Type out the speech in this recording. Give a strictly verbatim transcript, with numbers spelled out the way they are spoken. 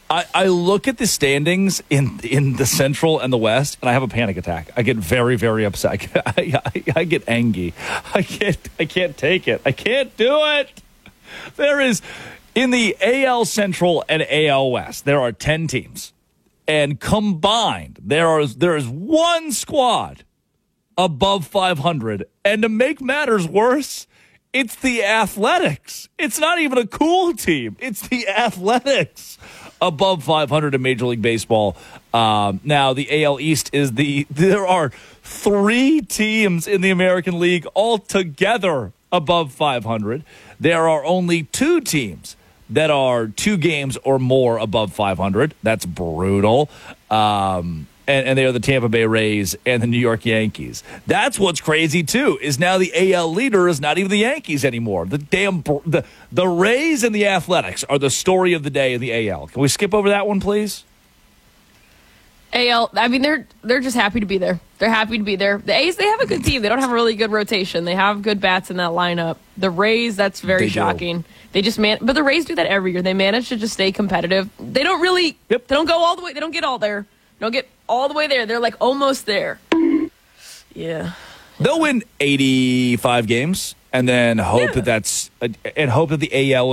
I, I look at the standings in in the Central and the West, and I have a panic attack. I get very, very upset. I, I, I get angry. I can't, I can't take it. I can't do it. There is, in the A L Central and A L West, there are ten teams. And combined, there is there is one squad above five hundred. And to make matters worse, it's the Athletics. It's not even a cool team. It's the Athletics above five hundred in Major League Baseball. Um, now, the A L East is the – there are three teams in the American League altogether above five hundred. There are only two teams that are two games or more above five hundred. That's brutal. Um, and, and they are the Tampa Bay Rays and the New York Yankees. That's what's crazy, too, is now the A L leader is not even the Yankees anymore. The damn the, the Rays and the Athletics are the story of the day in the A L. Can we skip over that one, please? A L, I mean, they're they're just happy to be there. They're happy to be there. The A's, they have a good team. They don't have a really good rotation. They have good bats in that lineup. The Rays, that's very They shocking. Do. They just man, but the Rays do that every year. They manage to just stay competitive. They don't really, yep. they don't go all the way. They don't get all there. They don't get all the way there. They're like almost there. Yeah. They'll win eighty-five games and then hope yeah. that that's and hope that the A L